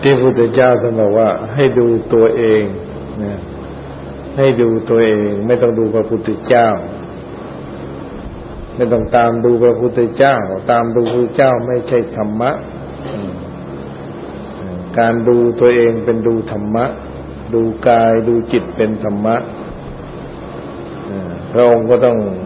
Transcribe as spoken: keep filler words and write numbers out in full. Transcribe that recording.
ที่พระพุทธเจ้าท่านบอกว่าให้ดูตัวเองนะให้ดูตัวเองไม่ต้องดูพระพุทธเจ้าไม่ต้องตามดูพระพุทธเจ้าตามดูพระพุทธเจ้าไม่ใช่ธรรมะการดูตัวเองเป็นดูธรรมะดูกายดูจิตเป็นธรรมะพระองค์ก็ต้อง